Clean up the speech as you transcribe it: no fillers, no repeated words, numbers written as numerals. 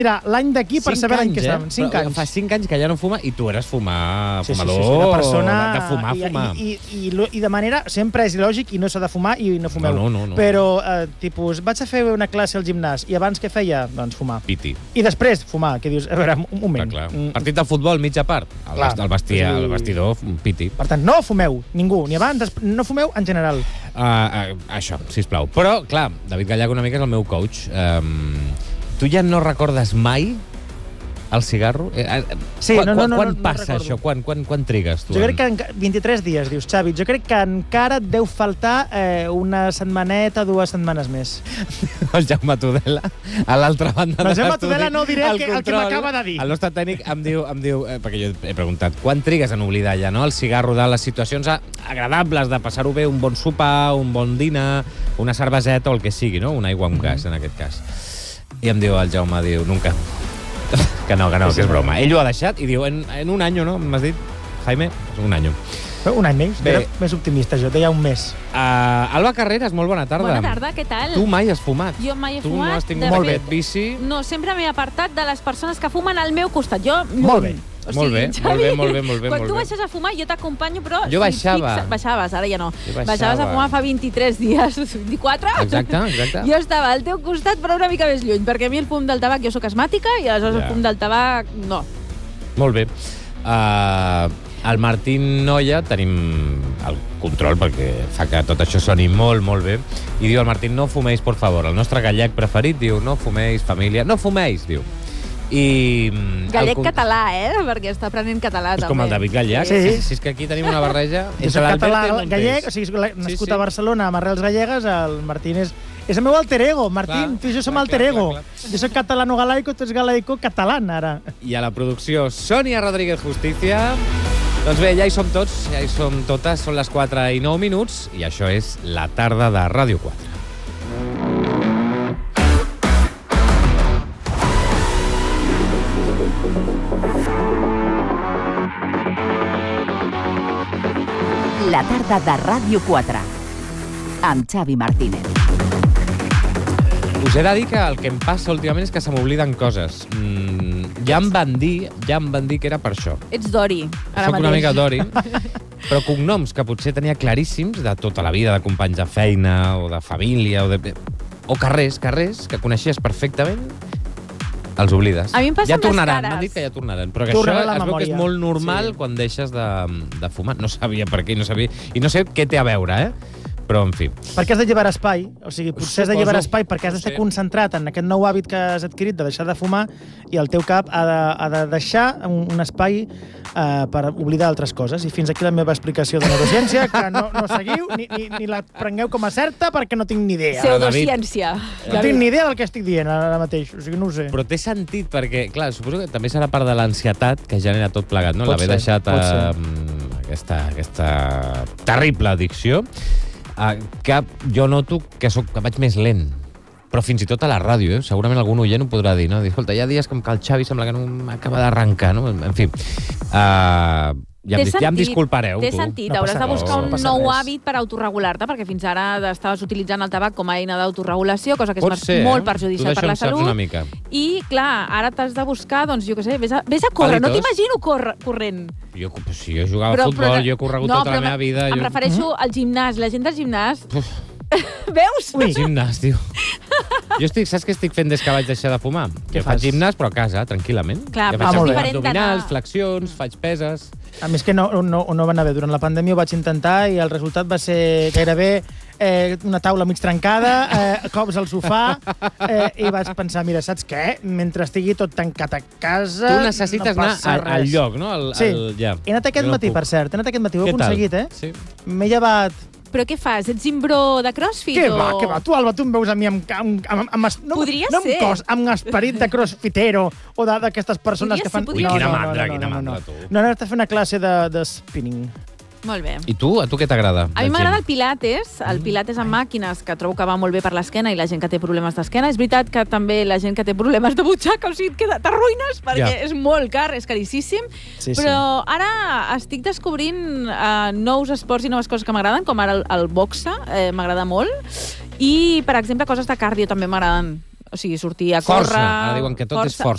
Mira, l'any d'aquí per saber l'any que estem. 5 anys. Fa 5 anys que ja no fuma i tu eres fumador. Una persona... De fumar. I de manera... Sempre és il·lògic i no s'ha de fumar i no fumeu. No. Però, tipus, vaig a fer una classe al gimnàs i abans què feia? Doncs fumar. Piti. I després fumar, que dius, a veure, un moment. Clar. Partit de futbol, mitja part. El vestidor, piti. Per tant, no fumeu, ningú, ni abans, no fumeu en general. Això, sisplau. Però, clar, David Gallego una mica és el meu coach. Tu ja no recordes mai el cigarro? Sí, quan passa això? Quan trigues tu? Jo crec que 23 dies, dius, Xavi. Jo crec que encara et deu faltar una setmaneta, 2 setmanes més. El Jaume Tudela, a l'altra banda de l'estudi. El Jaume Tudela no diré el que m'acaba de dir. El nostre tècnic em diu, perquè jo he preguntat, quan trigues en oblidar ja, no? El cigarro de les situacions agradables, de passar-ho bé, un bon sopar, un bon dinar, una cerveseta o el que sigui, no? Una aigua amb gas, en aquest cas. I em diu el Jaume, nunca. Que no, que és broma. Ell ho ha deixat i diu, en un any, no? M'has dit, Jaime? Un any. Un any més? Era més optimista, jo. Deia un mes. Alba Carreras, molt bona tarda. Bona tarda, què tal? Tu mai has fumat. Jo mai he fumat. Tu no has tingut molt bé bici. No, sempre m'he apartat de les persones que fumen al meu costat. Jo... Molt bé. Molt bé. Quan tu baixes a fumar, jo t'acompanyo, però... Jo baixava. Baixaves, ara ja no. Baixaves a fumar fa 23 dies, 24. Exacte. Jo estava al teu costat, però una mica més lluny, perquè a mi el fum del tabac, jo sóc asmàtica, i aleshores el fum del tabac, no. Molt bé. Al Martín Noia tenim el control, perquè fa que tot això soni molt, molt bé, i diu al Martín, no fumeis, por favor. El nostre gallec preferit diu, no fumeis, família, no fumeis, diu. Gallec català, perquè està aprenent català, també. És com el David Gallec. Sí, és que aquí tenim una barreja. És català gallec, o sigui, nascut a Barcelona amb arrels gallegues, el Martín és el meu alter ego, Martín. Tu i jo som alter ego. Jo soc catalano-galaico, tu ets galaico-catalán, ara. I a la producció, Sònia Rodríguez Justicia. Doncs bé, ja hi som tots, ja hi som totes, són les 4:09, i això és la tarda de Ràdio 4. La tarda de Ràdio 4, amb Xavi Martínez. Us he de dir que el que em passa últimament és que se m'obliden coses. Ja em van dir que era per això. Ets Dori, ara mateix. Soc una mica Dori, però cognoms que potser tenia claríssims de tota la vida, de companys de feina o de família, o carrers que coneixies perfectament, els oblides. A mi em passen ja tornaran, les cares. m'han dit que ja tornaran. Però que això es veu que és molt normal quan deixes de fumar. No sabia per què, i no sé què té a veure, però en fi. Perquè has de llevar espai, o sigui, potser has de llevar espai perquè has d'estar concentrat en aquest nou hàbit que has adquirit de deixar de fumar i el teu cap ha de deixar un espai per oblidar altres coses. I fins aquí la meva explicació de neurociència, que no seguiu ni la prengueu com a certa perquè no tinc ni idea. Pseudociència. No tinc ni idea del que estic dient ara mateix, o sigui, no ho sé. Però té sentit perquè, clar, suposo que també serà part de l'ansietat que genera tot plegat, no? L'haver deixat aquesta terrible addicció, que jo noto que vaig més lent. Però fins i tot a la ràdio, segurament algun oient ho podrà dir, no? Dir, escolta, hi ha dies que el Xavi sembla que no m'acaba d'arrencar, no? En fi, ja em disculpareu, tu. Té sentit, hauràs de buscar un nou hàbit per autorregular-te, perquè fins ara estaves utilitzant el tabac com a eina d'autorregulació, cosa que és molt perjudicial per la salut. I, clar, ara t'has de buscar, doncs, jo què sé, vés a córrer. No t'imagino corrent. Si jo jugava a futbol, jo he corregut tota la meva vida. Em refereixo al gimnàs, la gent del gimnàs... Veus? Ui, gimnàs, tio. Jo saps què estic fent des que vaig deixar de fumar? Jo faig gimnàs, però a casa, tranquil·lament. Clar, faig abdominals, flexions, faig peses... A més que no va anar bé. Durant la pandèmia ho vaig intentar i el resultat va ser gairebé una taula mig trencada, cops al sofà, i vaig pensar, mira, saps què? Mentre estigui tot tancat a casa... Tu necessites anar al lloc, no? Sí. He anat aquest matí, per cert. He anat aquest matí, ho he aconseguit, Sí. M'he llevat... Però què fas? Ets imbró de crossfit? Què va? Tu, Alba, tu em veus a mi amb Podria ser. Amb esperit de crossfitero o d'aquestes persones que fan... Quina mandra, tu. No, he de fer una classe de spinning. Molt bé. I tu? A tu què t'agrada? A mi m'agrada el pilates amb màquines, que trobo que va molt bé per l'esquena i la gent que té problemes d'esquena. És veritat que també la gent que té problemes de butxaca, o sigui, t'arruïnes perquè és molt car, és caríssim. Però ara estic descobrint nous esports i noves coses que m'agraden, com ara el boxe, m'agrada molt. I, per exemple, coses de cardio també m'agraden. O sigui, sortir a córrer... Força. Ara diuen que tot és força.